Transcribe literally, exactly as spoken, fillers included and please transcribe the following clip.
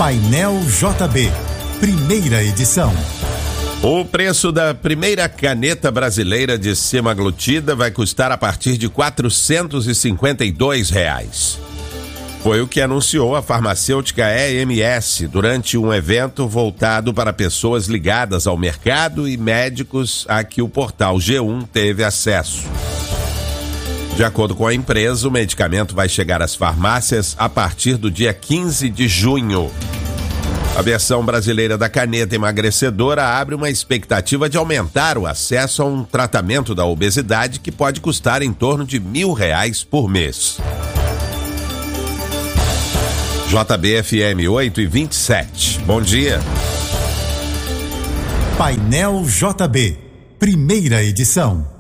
Painel J B, primeira edição. O preço da primeira caneta brasileira de semaglutida vai custar a partir de quatrocentos e cinquenta e dois reais. Foi o que anunciou a farmacêutica E M S durante um evento voltado para pessoas ligadas ao mercado e médicos a que o portal G um teve acesso. De acordo com a empresa, o medicamento vai chegar às farmácias a partir do dia quinze de junho. A versão brasileira da caneta emagrecedora abre uma expectativa de aumentar o acesso a um tratamento da obesidade que pode custar em torno de mil reais por mês. J B F M oito e vinte e sete. Bom dia. Painel J B, primeira edição.